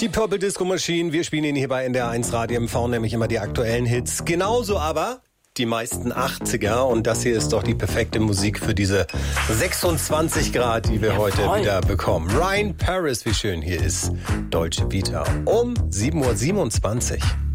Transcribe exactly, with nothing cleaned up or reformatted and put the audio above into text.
Die Purple Disco Machine, wir spielen Ihnen hier bei N D R eins Radio M V nämlich immer die aktuellen Hits. Genauso aber die meisten achtziger und das hier ist doch die perfekte Musik für diese sechsundzwanzig Grad, die wir ja, heute voll. wieder bekommen. Ryan Paris, wie schön hier ist Deutsche Vita um sieben Uhr siebenundzwanzig.